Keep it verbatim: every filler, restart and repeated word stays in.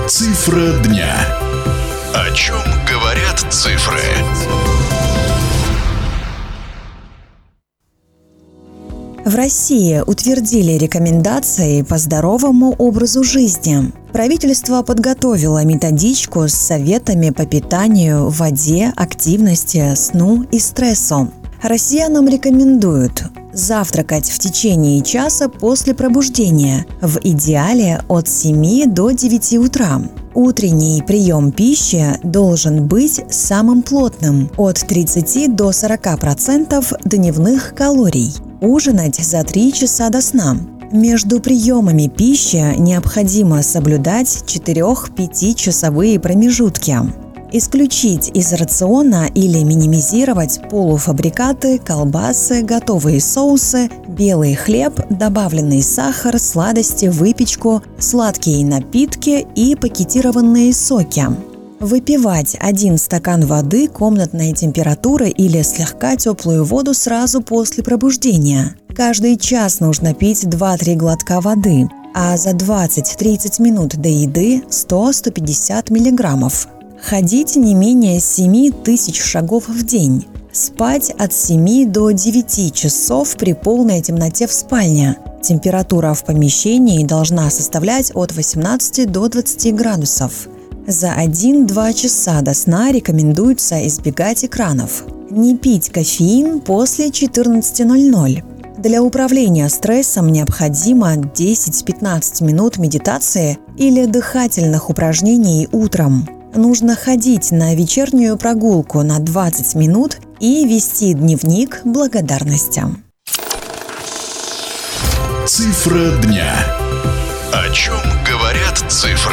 Цифра дня. О чем говорят цифры? В России утвердили рекомендации по здоровому образу жизни. Правительство подготовило методичку с советами по питанию, воде, активности, сну и стрессу. Россиянам рекомендуют завтракать в течение часа после пробуждения, в идеале от семи до девяти утра. Утренний прием пищи должен быть самым плотным – от тридцати до сорока процентов дневных калорий. Ужинать за три часа до сна. Между приемами пищи необходимо соблюдать четыре-пятичасовые промежутки. Исключить из рациона или минимизировать полуфабрикаты, колбасы, готовые соусы, белый хлеб, добавленный сахар, сладости, выпечку, сладкие напитки и пакетированные соки. Выпивать один стакан воды комнатной температуры или слегка теплую воду сразу после пробуждения. Каждый час нужно пить два-три глотка воды, а за двадцать-тридцать минут до еды сто-сто пятьдесят миллиграммов. Ходить не менее семи тысяч шагов в день. Спать от семи до девяти часов при полной темноте в спальне. Температура в помещении должна составлять от восемнадцати до двадцати градусов. За один-два часа до сна рекомендуется избегать экранов. Не пить кофеин после четырнадцати ноль-ноль. Для управления стрессом необходимо десять-пятнадцать минут медитации или дыхательных упражнений утром. Нужно ходить на вечернюю прогулку на двадцать минут и вести дневник благодарности. Цифра дня. О чем говорят цифры?